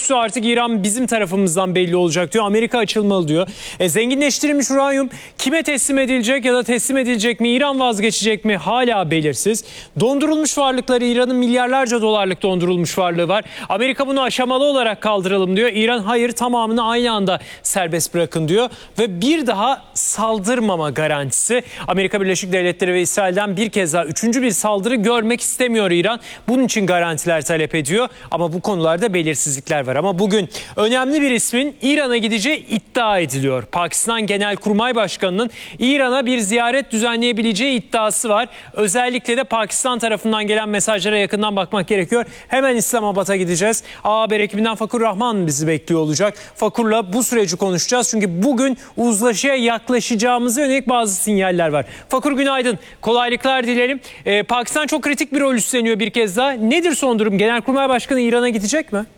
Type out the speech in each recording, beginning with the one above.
görüntüsü artık İran bizim tarafımızdan belli olacak diyor. Amerika açılmalı diyor. Zenginleştirilmiş uranyum kime teslim edilecek ya da teslim edilecek mi? İran vazgeçecek mi? Hala belirsiz. Dondurulmuş varlıkları, İran'ın milyarlarca dolarlık dondurulmuş varlığı var. Amerika bunu aşamalı olarak kaldıralım diyor. İran hayır, tamamını aynı anda serbest bırakın diyor. Ve bir daha saldırmama garantisi. Amerika Birleşik Devletleri ve İsrail'den bir kez daha üçüncü bir saldırı görmek istemiyor İran. Bunun için garantiler talep ediyor. Ama bu konularda belirsizlikler var. Ama bugün önemli bir ismin İran'a gideceği iddia ediliyor. Pakistan Genelkurmay Başkanı'nın İran'a bir ziyaret düzenleyebileceği iddiası var. Özellikle de Pakistan tarafından gelen mesajlara yakından bakmak gerekiyor. Hemen İslamabad'a gideceğiz. Haber ekibinden Fakur Rahman bizi bekliyor olacak. Fakur'la bu süreci konuşacağız. Çünkü bugün uzlaşıya yaklaşacağımıza yönelik bazı sinyaller var. Fakur günaydın. Kolaylıklar dilerim. Pakistan çok kritik bir rol üstleniyor bir kez daha. Nedir son durum? Genelkurmay Başkanı İran'a gidecek mi?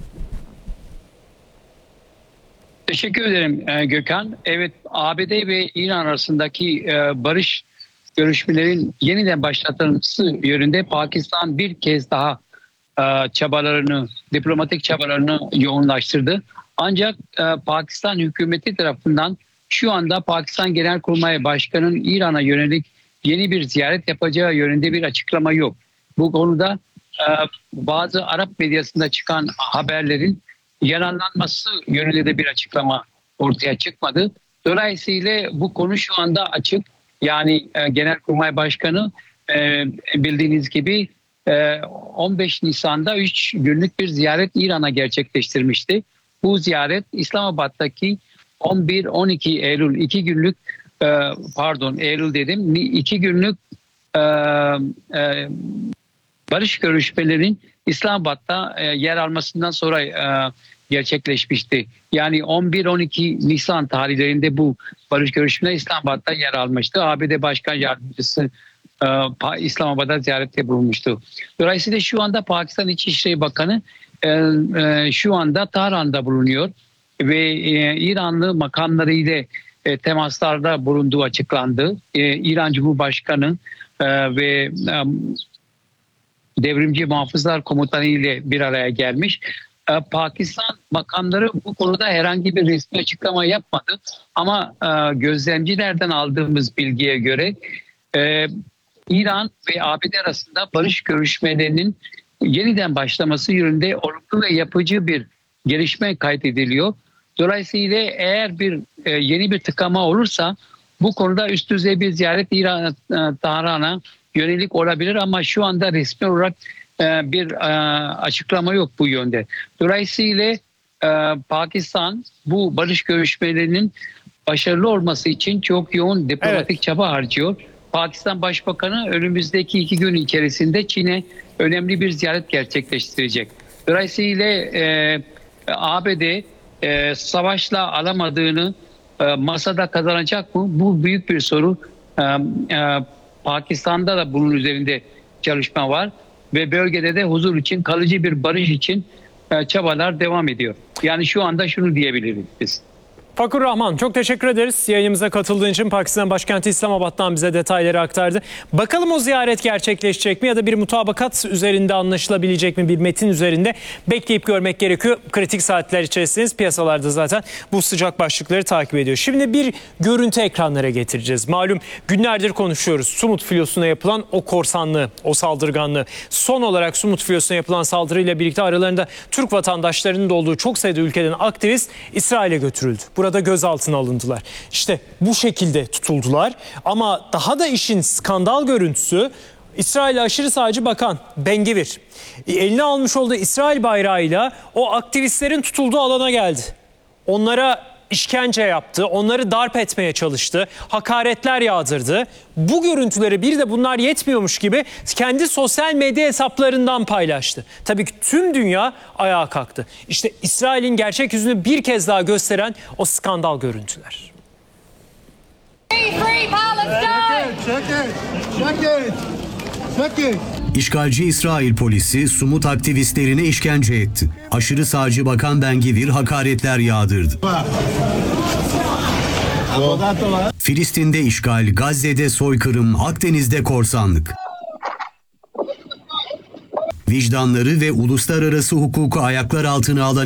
Teşekkür ederim Gökhan. Evet, ABD ve İran arasındaki barış görüşmelerin yeniden başlatılması yönünde Pakistan bir kez daha diplomatik çabalarını yoğunlaştırdı. Ancak Pakistan hükümeti tarafından şu anda Pakistan Genelkurmay Başkanı'nın İran'a yönelik yeni bir ziyaret yapacağı yönünde bir açıklama yok. Bu konuda bazı Arap medyasında çıkan haberlerin yalanlanması yönünde de bir açıklama ortaya çıkmadı. Dolayısıyla bu konu şu anda açık. Yani Genelkurmay Başkanı bildiğiniz gibi 15 Nisan'da 3 günlük bir ziyaret İran'a gerçekleştirmişti. Bu ziyaret İslamabad'daki 11-12 Eylül 2 günlük Eylül dedim 2 günlük barış görüşmelerinin İslamabad'da yer almasından sonra gerçekleşmişti. Yani 11-12 Nisan tarihlerinde bu barış görüşmeleri İslamabad'da yer almıştı. ABD Başkan Yardımcısı İslamabad'a ziyarette bulunmuştu. Dolayısıyla şu anda Pakistan İçişleri Bakanı şu anda Tahran'da bulunuyor ve İranlı makamlarıyla temaslarda bulunduğu açıklandı. İran Cumhurbaşkanı ve Devrimci Muhafızlar Komutanı ile bir araya gelmiş. Pakistan makamları bu konuda herhangi bir resmi açıklama yapmadı. Ama gözlemcilerden aldığımız bilgiye göre İran ve ABD arasında barış görüşmelerinin yeniden başlaması yönünde olumlu ve yapıcı bir gelişme kaydediliyor. Dolayısıyla eğer yeni bir tıkama olursa bu konuda üst düzey bir ziyaret Tahran'a yönelik olabilir ama şu anda resmi olarak bir açıklama yok bu yönde. Dolayısıyla Pakistan bu barış görüşmelerinin başarılı olması için çok yoğun diplomatik çaba harcıyor. Pakistan Başbakanı önümüzdeki 2 gün içerisinde Çin'e önemli bir ziyaret gerçekleştirecek. Dolayısıyla ABD savaşla alamadığını masada kazanacak mı? Bu büyük bir soru. Pakistan'da da bunun üzerinde çalışma var ve bölgede de huzur için, kalıcı bir barış için çabalar devam ediyor. Yani şu anda şunu diyebiliriz biz. Fakur Rahman, çok teşekkür ederiz. Yayınımıza katıldığın için Pakistan başkenti İslamabad'dan bize detayları aktardı. Bakalım o ziyaret gerçekleşecek mi ya da bir mutabakat üzerinde anlaşılabilecek mi, bir metin üzerinde bekleyip görmek gerekiyor. Kritik saatler içerisindeyiz. Piyasalarda zaten bu sıcak başlıkları takip ediyor. Şimdi bir görüntü ekranlara getireceğiz. Malum günlerdir konuşuyoruz. Sumut filosuna yapılan o korsanlığı, o saldırganlığı. Son olarak Sumut filosuna yapılan saldırıyla birlikte aralarında Türk vatandaşlarının da olduğu çok sayıda ülkeden aktivist İsrail'e götürüldü. Burada gözaltına alındılar. İşte bu şekilde tutuldular ama daha da işin skandal görüntüsü İsrail aşırı sağcı bakan Ben-Gvir eline almış olduğu İsrail bayrağıyla o aktivistlerin tutulduğu alana geldi. Onlara işkence yaptı, onları darp etmeye çalıştı, hakaretler yağdırdı. Bu görüntüleri bir de bunlar yetmiyormuş gibi kendi sosyal medya hesaplarından paylaştı. Tabii ki tüm dünya ayağa kalktı. İşte İsrail'in gerçek yüzünü bir kez daha gösteren o skandal görüntüler. İşgalci İsrail polisi Sumut aktivistlerine işkence etti. Aşırı sağcı Bakan Ben-Gvir hakaretler yağdırdı. Filistin'de işgal, Gazze'de soykırım, Akdeniz'de korsanlık. Vicdanları ve uluslararası hukuku ayaklar altına alan